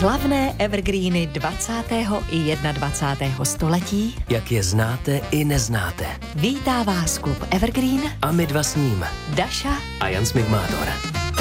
Slavné evergreeny 20. i 21. století. Jak je znáte i neznáte. Vítá vás klub Evergreen A my dva s ním. Daša a Jan Smigmátor.